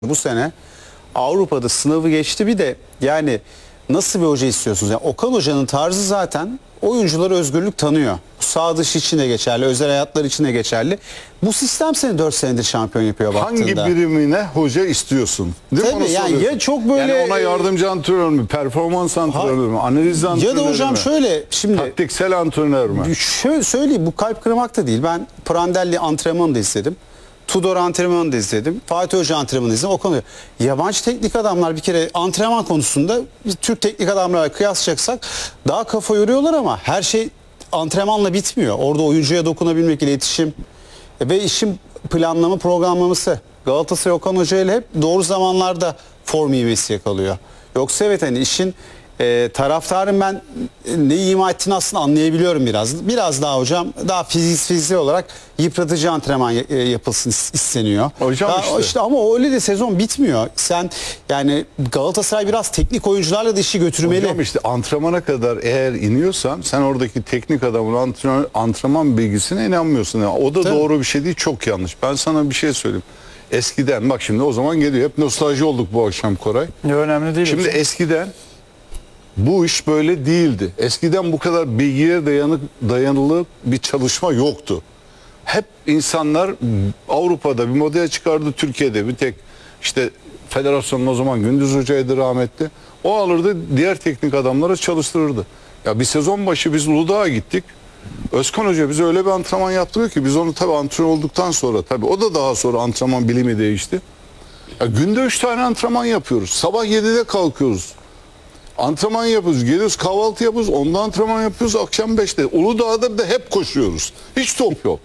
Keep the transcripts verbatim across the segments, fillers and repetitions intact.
Bu sene Avrupa'da sınavı geçti, bir de yani nasıl bir hoca istiyorsunuz? Yani Okan Hoca'nın tarzı zaten oyunculara özgürlük tanıyor. Bu sağ dışı için de geçerli, özel hayatlar için de geçerli. Bu sistem seni dört senedir şampiyon yapıyor baktığında. Hangi birimine hoca istiyorsun? Değil mi? Tabii Onu yani ya çok böyle... Yani ona yardımcı antrenör mü, performans antrenörü mü, analiz antrenörü mü? Ya da hocam şöyle şimdi... Taktiksel antrenör mü? Şöyle söyleyeyim, bu kalp kırmak da değil. Ben Prandelli antrenmanı da izledim. Tudor antrenmanı da izledim. Fatih Hoca antrenmanı izledim. O konu. Yabancı teknik adamlar bir kere antrenman konusunda biz Türk teknik adamlarla kıyaslayacaksak daha kafa yoruyorlar, ama her şey antrenmanla bitmiyor. Orada oyuncuya dokunabilmek, iletişim ve işin planlama, programlaması. Galatasaray Okan Hoca ile hep doğru zamanlarda form ivmesi yakalıyor. Yoksa evet, hani işin e, taraftarın ben ne ima ettiğini aslında anlayabiliyorum biraz. Biraz daha hocam daha fiziksel fiziksel olarak yıpratıcı antrenman e, yapılsın isteniyor. Hocam daha, işte. işte ama öyle de sezon bitmiyor. Sen yani Galatasaray biraz teknik oyuncularla da işi götürmeli. Hocam işte antrenmana kadar eğer iniyorsan sen oradaki teknik adamın antrenman, antrenman bilgisine inanmıyorsun. Yani o da Tabii. doğru bir şey değil, çok yanlış. Ben sana bir şey söyleyeyim. Eskiden bak şimdi o zaman geliyor. Hep nostalji olduk bu akşam Koray. Önemli değil. Şimdi hocam. eskiden bu iş böyle değildi. Eskiden bu kadar bilgiye dayanık, dayanılı bir çalışma yoktu. Hep insanlar Avrupa'da bir model çıkardı, Türkiye'de bir tek işte federasyonun o zaman Gündüz Hoca'ydı rahmetli. O alırdı, diğer teknik adamlara çalıştırırdı. Ya bir sezon başı biz Uludağ'a gittik. Özkan Hoca bize öyle bir antrenman yaptırıyor ki biz onu tabii antrenör olduktan sonra, tabii o da daha sonra antrenman bilimi değişti. Ya günde üç tane antrenman yapıyoruz. Sabah yedide kalkıyoruz. Antrenman yapıyoruz, geliyoruz kahvaltı yapıyoruz, onda antrenman yapıyoruz, akşam beşte. Uludağ'da da hep koşuyoruz. Hiç top yok.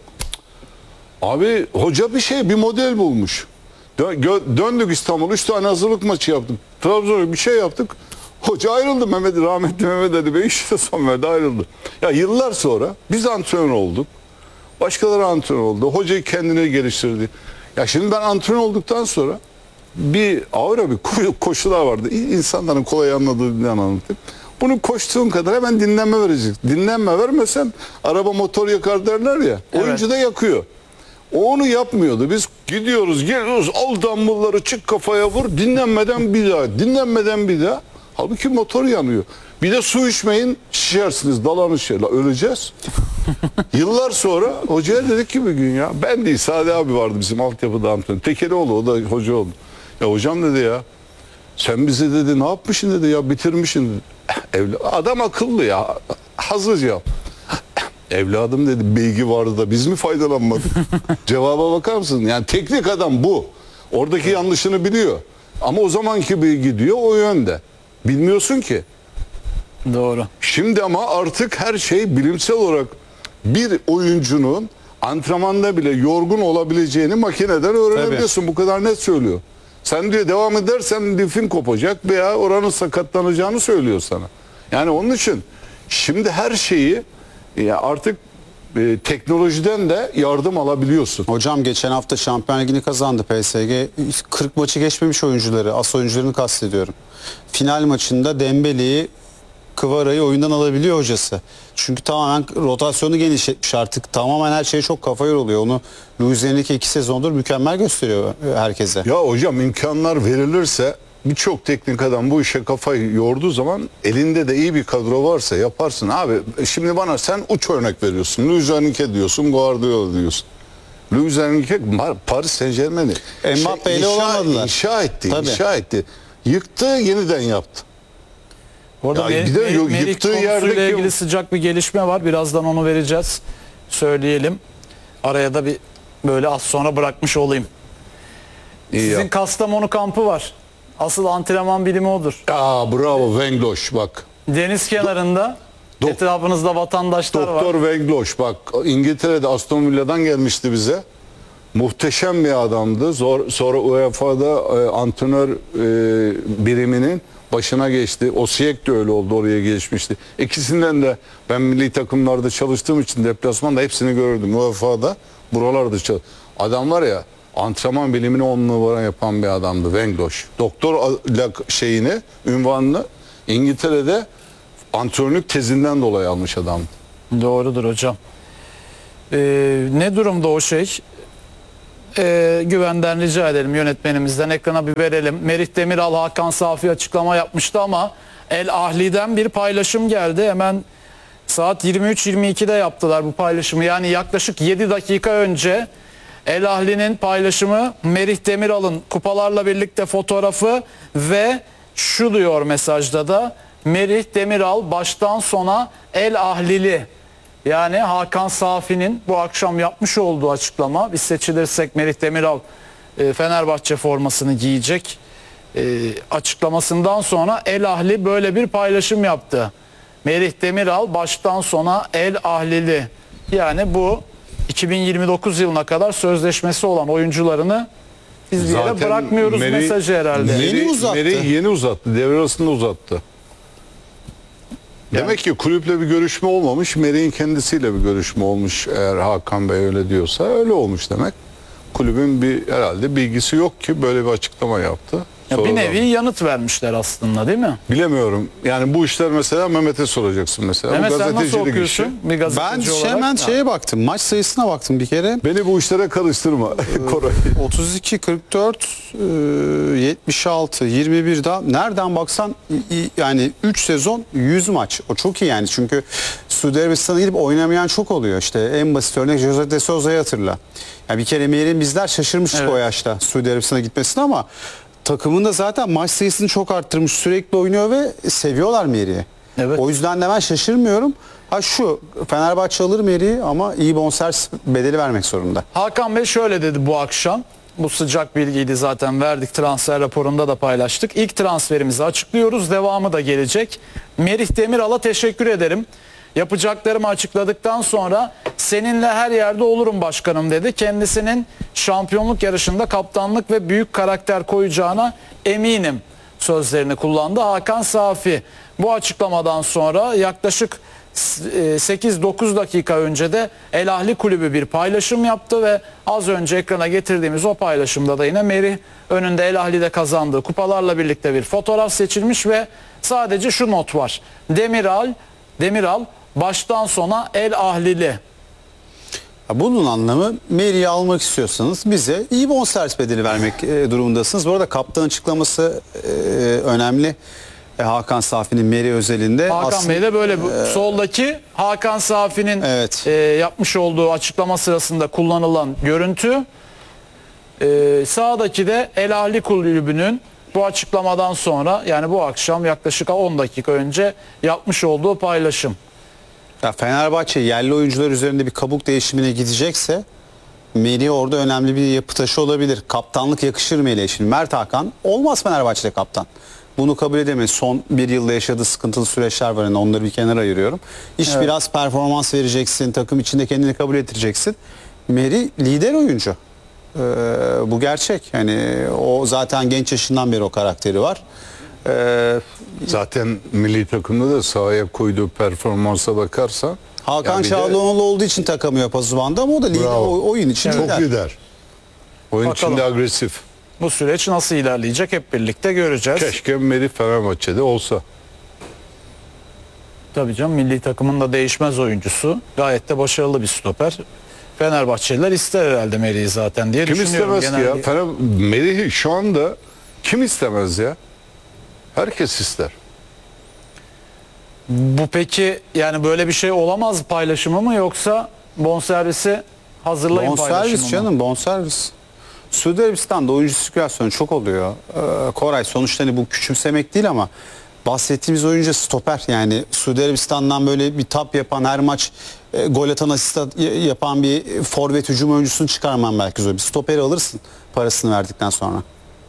Abi hoca bir şey, bir model bulmuş. Dö- döndük İstanbul, üç tane hazırlık maçı yaptık. Trabzon'a bir şey yaptık. Hoca ayrıldı, Mehmet, rahmetli Mehmet Ali Bey işte son verdi, ayrıldı. Ya yıllar sonra biz antrenör olduk. Başkaları antrenör oldu. Hocayı kendine geliştirdi. Ya şimdi ben antrenör olduktan sonra bir aura, bir koşular vardı. İnsanların kolay anladığını anlatayım. Bunu koştuğun kadar hemen dinlenme verecek. Dinlenme vermesen araba motor yakar derler ya. Evet. Oyuncu da yakıyor. O onu yapmıyordu. Biz gidiyoruz, geliyoruz, al dumbbellları, çık kafaya vur, dinlenmeden bir daha, dinlenmeden bir daha. Halbuki motor yanıyor. Bir de su içmeyin, şişersiniz, dalanır şeyler, öleceğiz. Yıllar sonra hocaya dedik ki bir gün, ya ben değil, Sadi abi vardı bizim altyapıda antrenör. Tekelioğlu, o da hoca oldu. Ya hocam dedi ya, sen bize dedi ne yapmışsın dedi ya, bitirmişsin dedi. Evla, adam akıllı ya, hazırca. Evladım dedi, bilgi vardı da biz mi faydalanmadık? Cevaba bakar mısın? Yani teknik adam bu. Oradaki yanlışını biliyor. Ama o zamanki bilgi diyor o yönde. Bilmiyorsun ki. Doğru. Şimdi ama artık her şey bilimsel olarak bir oyuncunun antrenmanda bile yorgun olabileceğini makineden öğrenebiliyorsun. Tabii. Bu kadar net söylüyor. Sen diyor devam edersen lifin kopacak veya oranın sakatlanacağını söylüyor sana. Yani onun için şimdi her şeyi ya artık e, teknolojiden de yardım alabiliyorsun. Hocam geçen hafta Şampiyon Ligi'ni kazandı P S G. kırk maçı geçmemiş oyuncuları, as oyuncularını kastediyorum. Final maçında Dembele'yi, Kvara'yı oyundan alabiliyor hocası. Çünkü tamamen rotasyonu genişletmiş artık. Tamamen her şey çok kafa yoruluyor. Onu Luis Enrique iki sezondur mükemmel gösteriyor herkese. Ya hocam imkanlar verilirse birçok teknik adam bu işe kafayı yorduğu zaman elinde de iyi bir kadro varsa yaparsın. Abi şimdi bana sen uç örnek veriyorsun. Luis Enrique diyorsun, Guardiola diyorsun. Luis Enrique Paris Saint-Germain'i Mbappe ile şey, olamadılar. İnşa etti, Tabii. inşa etti. Yıktı, yeniden yaptı. Orada Ya Mer- bir de Mer- Merik yıktığı konusuyla yerdeki- ilgili sıcak bir gelişme var. Birazdan onu vereceğiz. Söyleyelim. Araya da bir böyle az sonra bırakmış olayım. İyi Sizin yap. Kastamonu kampı var. Asıl antrenman bilimi odur. Aa bravo Vengloş bak. Deniz kenarında Dok- etrafınızda vatandaşlar var. Doktor Vengloş bak, İngiltere'de Aston Villa'dan gelmişti bize. Muhteşem bir adamdı. Zor, sonra U E F A'da e, antrenör e, biriminin başına geçti. Osijek de öyle oldu, oraya geçmişti. İkisinden de ben milli takımlarda çalıştığım için deplasmanda hepsini gördüm. U E F A'da buralarda çalıştım. Adam var ya, antrenman bilimini on numara yapan bir adamdı Vengloş. Doktor şeyini, ünvanını İngiltere'de antrenörlük tezinden dolayı almış adam. Doğrudur hocam. Ee, ne durumda o şey? e, Güven'den rica edelim, yönetmenimizden ekrana bir verelim. Merih Demiral, Hakan Safi açıklama yapmıştı ama El Ahli'den bir paylaşım geldi. Hemen saat yirmi üç yirmi ikide yaptılar bu paylaşımı. Yani yaklaşık yedi dakika önce El Ahli'nin paylaşımı, Merih Demiral'ın kupalarla birlikte fotoğrafı ve şu diyor mesajda da: Merih Demiral baştan sona El Ahlili. Yani Hakan Safi'nin bu akşam yapmış olduğu açıklama, biz seçilirsek Merih Demiral e, Fenerbahçe formasını giyecek e, açıklamasından sonra El Ahli böyle bir paylaşım yaptı. Merih Demiral baştan sona El Ahlili. Yani bu iki bin yirmi dokuz yılına kadar sözleşmesi olan oyuncularını biz bir yere Zaten bırakmıyoruz Merih- mesajı herhalde. Yeni Merih- uzattı. Merih yeni uzattı. Devre arasında uzattı. Demek ki kulüple bir görüşme olmamış. Merih'in kendisiyle bir görüşme olmuş. Eğer Hakan Bey öyle diyorsa öyle olmuş demek. Kulübün bir herhalde bilgisi yok ki böyle bir açıklama yaptı. Ya bir Sonradan- nevi yanıt vermişler aslında, değil mi? Bilemiyorum. Yani bu işler mesela Mehmet'e soracaksın mesela. Mehmet, bu sen nasıl gazetecilik okuyorsun? işi. Bir gazeteci Ben olarak. hemen Ha. şeye baktım. Maç sayısına baktım bir kere. Beni bu işlere karıştırma Koray. otuz iki, kırk dört, e, yetmiş altı, yirmi bir daha nereden baksan i- i- yani üç sezon yüz maç. O çok iyi yani, çünkü Suudi Arabistan'a gidip oynamayan çok oluyor. İşte en basit örnek Jose de Souza'yı hatırla. Ya bir kere Merih'in bizler şaşırmıştık Evet. o yaşta Suudi Arabistan'a gitmesine, ama takımında zaten maç sayısını çok arttırmış, sürekli oynuyor ve seviyorlar Merih'i. Evet. O yüzden de ben şaşırmıyorum. Ha şu, Fenerbahçe alır Merih'i ama iyi bonservis bedeli vermek zorunda. Hakan Bey şöyle dedi bu akşam. Bu sıcak bilgiydi, zaten verdik, transfer raporunda da paylaştık. İlk transferimizi açıklıyoruz, devamı da gelecek. Merih Demiral'a teşekkür ederim. Yapacaklarımı açıkladıktan sonra seninle her yerde olurum başkanım dedi. Kendisinin şampiyonluk yarışında kaptanlık ve büyük karakter koyacağına eminim sözlerini kullandı Hakan Safi. Bu açıklamadan sonra yaklaşık sekiz dokuz dakika önce de El Ahli Kulübü bir paylaşım yaptı ve az önce ekrana getirdiğimiz o paylaşımda da yine Merih önünde El Ahli'de kazandığı kupalarla birlikte bir fotoğraf seçilmiş ve sadece şu not var: Demiral, Demiral baştan sona El Ahlili. Ya bunun anlamı, Merih'i almak istiyorsanız bize iyi bonservis bedeli vermek e, durumundasınız. Bu arada kaptan açıklaması e, önemli. E, Hakan Safi'nin Merih özelinde. Hakan Aslında- Bey de böyle bu- soldaki Hakan Safi'nin Evet. e, yapmış olduğu açıklama sırasında kullanılan görüntü. E, sağdaki de El Ahli Kulübü'nün bu açıklamadan sonra, yani bu akşam yaklaşık on dakika önce yapmış olduğu paylaşım. Ya Fenerbahçe yerli oyuncular üzerinde bir kabuk değişimine gidecekse Merih orada önemli bir yapı taşı olabilir. Kaptanlık yakışır Merih'e. Şimdi Mert Hakan olmaz Fenerbahçe'de kaptan. Bunu kabul edemeyiz. Son bir yılda yaşadığı sıkıntılı süreçler var. Yani onları bir kenara ayırıyorum. İş Evet. biraz performans vereceksin. Takım içinde kendini kabul ettireceksin. Merih lider oyuncu. Ee, bu gerçek. Yani o zaten genç yaşından beri o karakteri var. Ee, Zaten milli takımda da sahaya koyduğu performansa bakarsan Hakan ya bir de Çağlaoğlu olduğu için takamıyor Pazuvan'da, ama o da lider, Bravo. o- oyun için çok lider. lider. Oyun Bakalım. içinde agresif. Bu süreç nasıl ilerleyecek hep birlikte göreceğiz. Keşke Merih Fenerbahçe'de olsa. Tabii canım, milli takımın da değişmez oyuncusu. Gayet de başarılı bir stoper. Fenerbahçeliler ister herhalde Merih'i zaten diye Kim düşünüyorum. istemez ki genelde. ya? Fener, Merih'i şu anda kim istemez ya? Herkes ister. Bu peki yani böyle bir şey olamaz paylaşımı mı, yoksa bonservisi hazırlayın paylaşımı Bonservis mı? canım, bonservis. Suudi Arabistan'da oyuncu sirkülasyonu çok oluyor. Ee, Koray, sonuçta hani bu küçümsemek değil ama bahsettiğimiz oyuncu stoper. Yani Suudi Arabistan'dan böyle bir tap yapan, her maç e, gol atan, asist at- y- yapan bir forvet hücum oyuncusunu çıkarman belki zor. Bir stoperi alırsın parasını verdikten sonra.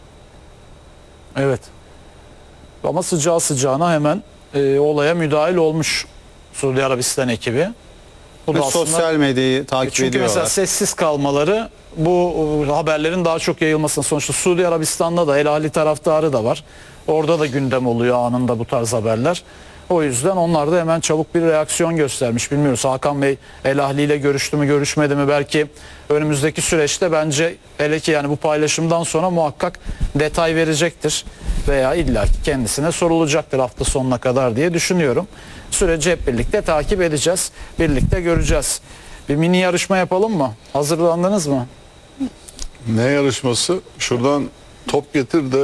Evet. Ama sıcağı sıcağına hemen e, olaya müdahil olmuş Suudi Arabistan ekibi. Bu Ve da aslında, sosyal medyayı takip çünkü ediyorlar. mesela sessiz kalmaları bu e, haberlerin daha çok yayılmasına, sonuçta Suudi Arabistan'da da El Ahli taraftarı da var. Orada da gündem oluyor anında bu tarz haberler. O yüzden onlar da hemen çabuk bir reaksiyon göstermiş. Bilmiyoruz, Hakan Bey El Ahli ile görüştü mü görüşmedi mi, belki önümüzdeki süreçte, bence hele ki yani bu paylaşımdan sonra muhakkak detay verecektir. Veya illaki kendisine sorulacaktır hafta sonuna kadar diye düşünüyorum. Süreci hep birlikte takip edeceğiz. Birlikte göreceğiz. Bir mini yarışma yapalım mı? Hazırlandınız mı? Ne yarışması? Şuradan top getir de